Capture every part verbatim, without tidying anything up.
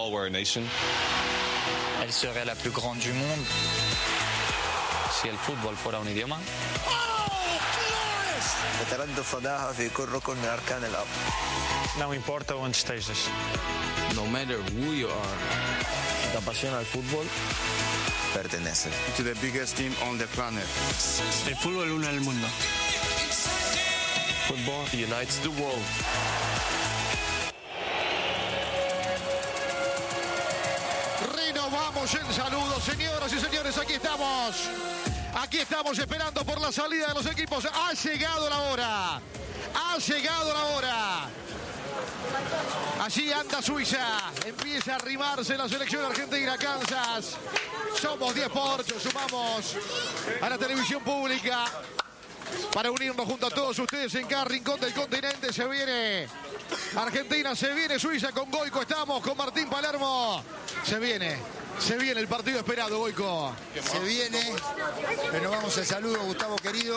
all, we're a nation. Elle serait la plus grande du monde si el fútbol fuera un idioma. يتردد صداها في كل ركن من أركان الأرض. Não importa onde estejas. No matter who you are. La pasión al fútbol pertenece to the biggest team on the planet. El fútbol une el mundo. Football unites the world. Renovamos el saludo, señoras y señores, aquí estamos. Aquí estamos esperando por la salida de los equipos. Ha llegado la hora. Ha llegado la hora. Allí anda Suiza. Empieza a arrimarse la selección argentina. Kansas. Somos diez Sports. Sumamos a la televisión pública para unirnos junto a todos ustedes en cada rincón del continente. Se viene Argentina, se viene Suiza con Goico. Estamos con Martín Palermo. Se viene. Se viene el partido esperado, Goico. Se viene. Renovamos el saludo, Gustavo querido.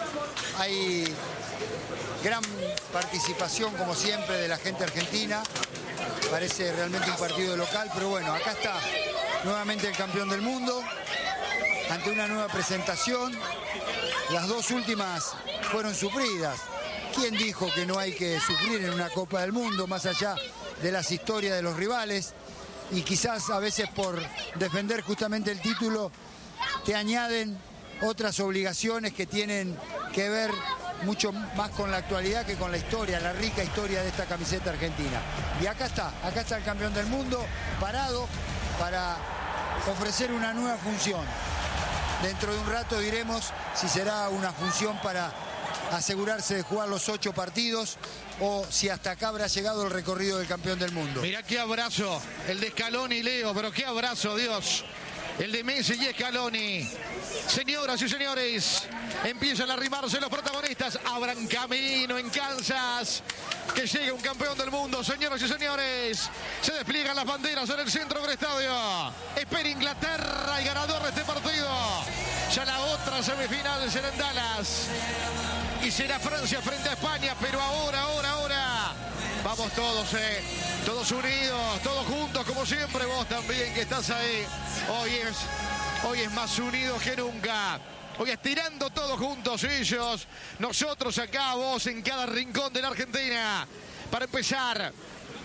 Hay gran participación, como siempre, de la gente argentina. Parece realmente un partido local, pero bueno, acá está nuevamente el campeón del mundo, ante una nueva presentación. Las dos últimas fueron sufridas. ¿Quién dijo que no hay que sufrir en una Copa del Mundo, más allá de las historias de los rivales? Y quizás a veces por defender justamente el título te añaden otras obligaciones que tienen que ver mucho más con la actualidad que con la historia, la rica historia de esta camiseta argentina. Y acá está, acá está el campeón del mundo parado para ofrecer una nueva función. Dentro de un rato diremos si será una función para asegurarse de jugar los ocho partidos o si hasta acá habrá llegado el recorrido del campeón del mundo. Mirá qué abrazo, el de Scaloni y Leo, pero qué abrazo, Dios. El de Messi y Scaloni. Señoras y señores, empiezan a arrimarse los protagonistas. Abran camino en Kansas. Que llegue un campeón del mundo, señoras y señores. Se despliegan las banderas en el centro del estadio. Espera Inglaterra, el ganador de este partido. Ya la otra semifinal será en Dallas. Y será Francia frente a España. Pero ahora, ahora, ahora. Vamos todos, eh. Todos unidos, todos juntos, como siempre. Vos también que estás ahí. Hoy es, hoy es más unidos que nunca. Hoy estirando todos juntos ellos. Nosotros acá, vos en cada rincón de la Argentina. Para empezar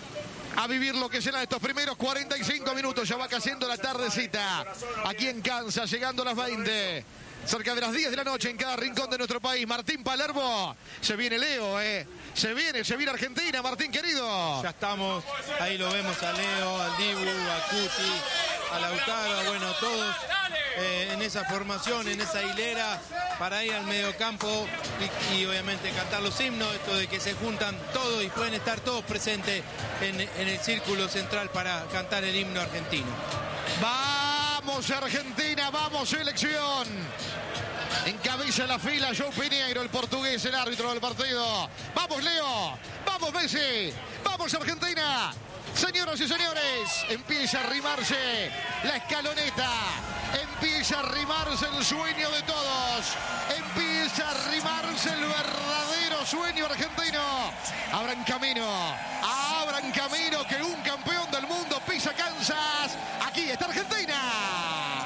a vivir lo que serán estos primeros cuarenta y cinco minutos. Ya va cayendo la tardecita. Aquí en Kansas, llegando a las veinte. Cerca de las diez de la noche en cada rincón de nuestro país. Martín Palermo. Se viene Leo, eh. Se viene, se viene Argentina, Martín querido. Ya estamos, ahí lo vemos a Leo, al Dibu, a Cuti, a Lautaro, bueno, todos eh, en esa formación, en esa hilera, para ir al mediocampo y, y obviamente cantar los himnos, esto de que se juntan todos y pueden estar todos presentes en, en el círculo central para cantar el himno argentino. Vamos Argentina, vamos selección. Encabeza la fila João Pinheiro, el portugués, el árbitro del partido. ¡Vamos, Leo! ¡Vamos, Messi! ¡Vamos, Argentina! Señoras y señores, empieza a arrimarse la escaloneta. Empieza a arrimarse el sueño de todos. Empieza a arrimarse el verdadero sueño argentino. Abran camino, abran camino que un campeón del mundo pisa Kansas. Aquí está Argentina.